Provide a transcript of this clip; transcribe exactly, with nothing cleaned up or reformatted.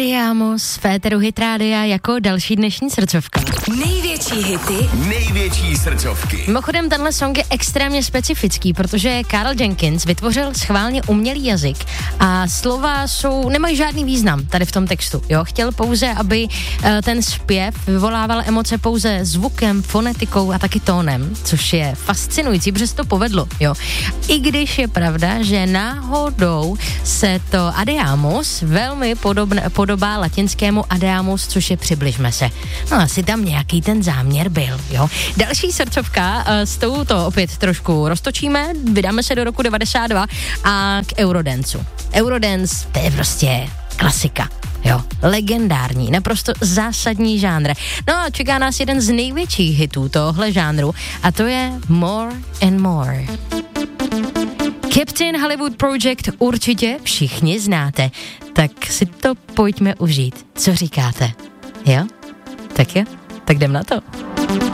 Adiamos, Féteru Hit Rádia jako další dnešní srdcovka. Největší hity, největší srdcovky. Mimochodem, tenhle song je extrémně specifický, protože Karl Jenkins vytvořil schválně umělý jazyk a slova jsou, nemají žádný význam tady v tom textu, jo. Chtěl pouze, aby uh, ten zpěv vyvolával emoce pouze zvukem, fonetikou a taky tónem, což je fascinující, protože se to povedlo, jo. I když je pravda, že náhodou se to Adiamos velmi podobne, podobá latinskému Adiamos, což je přibližme se. No asi tam nějaký ten záměr byl, jo. Další srdcovka, s tou to opět trošku roztočíme, vydáme se do roku devadesát dva a k Eurodanceu. Eurodance, to je prostě klasika. Jo, legendární, naprosto zásadní žánr. No a čeká nás jeden z největších hitů tohle žánru a to je More and More. Captain Hollywood Project určitě všichni znáte, tak si to pojďme užít. Co říkáte? Jo? Tak jo, tak jdem na to.